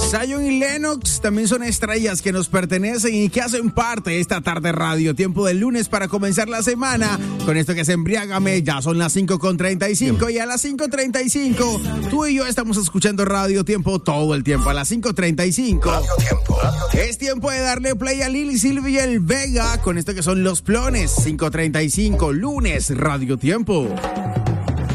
Zion y Lennox también son estrellas que nos pertenecen y que hacen parte de esta tarde Radio Tiempo del lunes para comenzar la semana con esto que es Embriágame. Ya son las 5:35 y a las 5:35 tú y yo estamos escuchando Radio Tiempo todo el tiempo. A las 5:35 es tiempo de darle play a Lili Silvia y el Vega con esto que son Los Plones. 5:35 lunes Radio Tiempo.